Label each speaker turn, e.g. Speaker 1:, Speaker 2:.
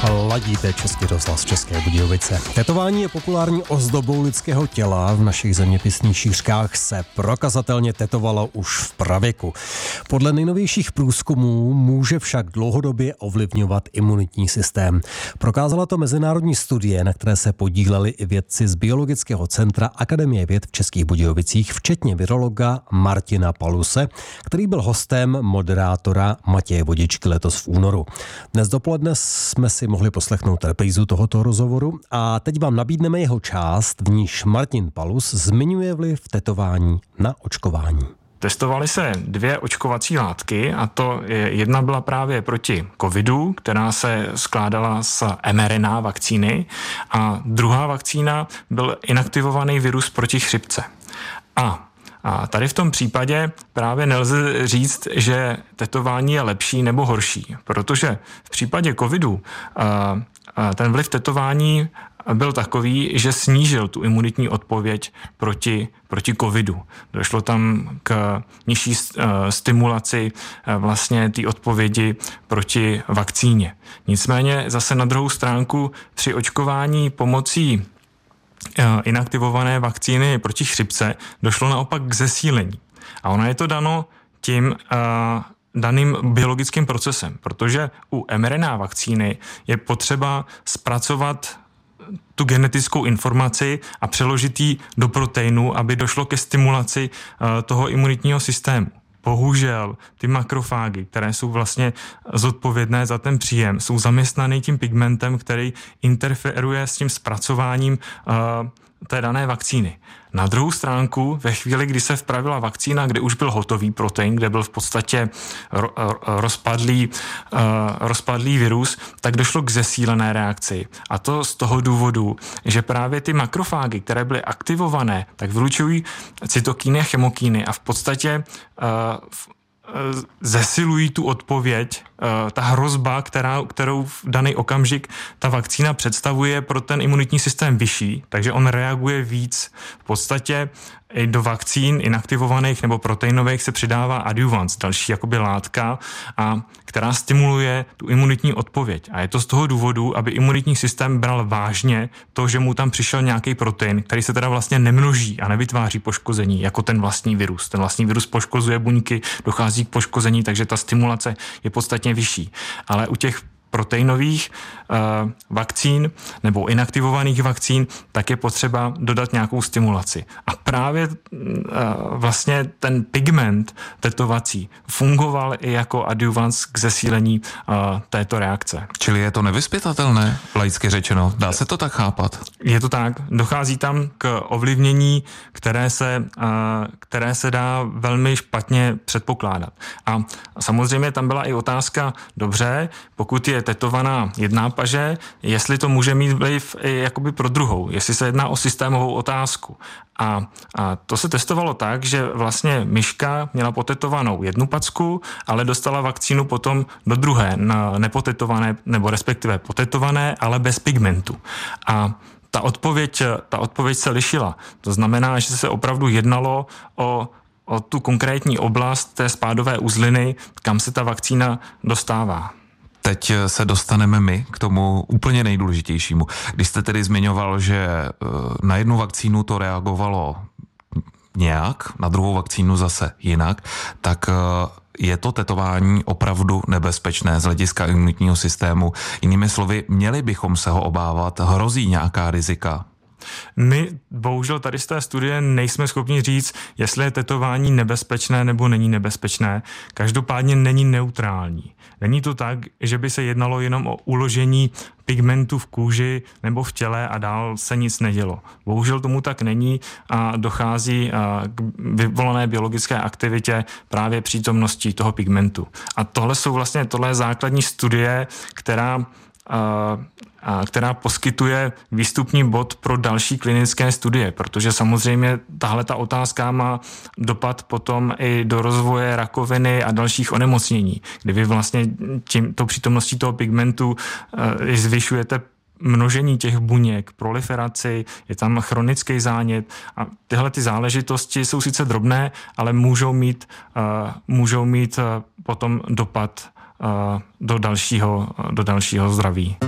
Speaker 1: Ladíte Český rozhlas České Budějovice. Tetování je populární ozdobou lidského těla. V našich zeměpisných šířkách se prokazatelně tetovalo už v pravěku. Podle nejnovějších průzkumů může však dlouhodobě ovlivňovat imunitní systém. Prokázala to mezinárodní studie, na které se podíleli i vědci z Biologického centra Akademie věd v Českých Budějovicích, včetně virologa Martina Paluse, který byl hostem moderátora Matěje Vodičky letos v únoru. Dnes dopoledne jsme si mohli poslechnout reprízu tohoto rozhovoru a teď vám nabídneme jeho část, v níž Martin Palus zmiňuje vliv tetování na očkování.
Speaker 2: Testovaly se 2 očkovací látky a to jedna byla právě proti covidu, která se skládala z mRNA vakcíny a druhá vakcína byl inaktivovaný virus proti chřipce. A tady v tom případě právě nelze říct, že tetování je lepší nebo horší, protože v případě covidu ten vliv tetování byl takový, že snížil tu imunitní odpověď proti covidu. Došlo tam k nižší stimulaci vlastně té odpovědi proti vakcíně. Nicméně zase na druhou stránku při očkování pomocí inaktivované vakcíny proti chřipce došlo naopak k zesílení. A ono je to dano tím daným biologickým procesem, protože u mRNA vakcíny je potřeba zpracovat tu genetickou informaci a přeložit ji do proteinu, aby došlo ke stimulaci toho imunitního systému. Bohužel ty makrofágy, které jsou vlastně zodpovědné za ten příjem, jsou zaměstnaný tím pigmentem, který interferuje s tím zpracováním té dané vakcíny. Na druhou stránku, ve chvíli, kdy se vpravila vakcína, kde už byl hotový protein, kde byl v podstatě rozpadlý virus, tak došlo k zesílené reakci. A to z toho důvodu, že právě ty makrofágy, které byly aktivované, tak vylučují cytokíny a chemokíny a v podstatě zesilují tu odpověď, ta hrozba, kterou v daný okamžik ta vakcína představuje pro ten imunitní systém vyšší, takže on reaguje víc. V podstatě i do vakcín inaktivovaných nebo proteinových se přidává adjuvans, další jakoby látka, která stimuluje tu imunitní odpověď. A je to z toho důvodu, aby imunitní systém bral vážně to, že mu tam přišel nějaký protein, který se teda vlastně nemnoží a nevytváří poškození, jako ten vlastní virus. Ten vlastní virus poškozuje buňky, dochází k poškození, takže ta stimulace je podstatně vyšší. Ale u těch proteinových vakcín nebo inaktivovaných vakcín, tak je potřeba dodat nějakou stimulaci. A právě vlastně ten pigment tetovací fungoval i jako adjuvans k zesílení této reakce.
Speaker 3: Čili je to nevyzpytatelné, laicky řečeno. Dá se to tak chápat?
Speaker 2: Je to tak. Dochází tam k ovlivnění, které se dá velmi špatně předpokládat. A samozřejmě tam byla i otázka, dobře, pokud je tetovaná jedná paže, jestli to může mít vliv i jakoby pro druhou, jestli se jedná o systémovou otázku. A to se testovalo tak, že vlastně myška měla potetovanou jednu packu, ale dostala vakcínu potom do druhé, nepotetované, nebo respektive potetované, ale bez pigmentu. A ta odpověď se lišila. To znamená, že se opravdu jednalo o tu konkrétní oblast té spádové uzliny, kam se ta vakcína dostává.
Speaker 3: Teď se dostaneme my k tomu úplně nejdůležitějšímu. Když jste tedy zmiňoval, že na jednu vakcínu to reagovalo nějak, na druhou vakcínu zase jinak, tak je to tetování opravdu nebezpečné z hlediska imunitního systému. Jinými slovy, měli bychom se ho obávat, hrozí nějaká rizika?
Speaker 2: My bohužel tady z té studie nejsme schopni říct, jestli je tetování nebezpečné nebo není nebezpečné. Každopádně není neutrální. Není to tak, že by se jednalo jenom o uložení pigmentu v kůži nebo v těle a dál se nic nedělo. Bohužel tomu tak není a dochází k vyvolané biologické aktivitě právě přítomností toho pigmentu. A tohle je základní studie, která poskytuje výstupní bod pro další klinické studie, protože samozřejmě tahle ta otázka má dopad potom i do rozvoje rakoviny a dalších onemocnění, kdy vy vlastně tou přítomností toho pigmentu zvyšujete množení těch buněk, proliferaci, je tam chronický zánět a tyhle ty záležitosti jsou sice drobné, ale můžou mít potom dopad do dalšího zdraví.